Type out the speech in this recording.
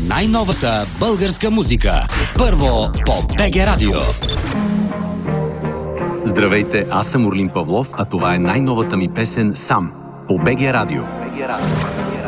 най-новата българска музика. Първо по БГ Радио. Здравейте, аз съм Орлин Павлов, а това е най-новата ми песен «Сам» по БГ Радио.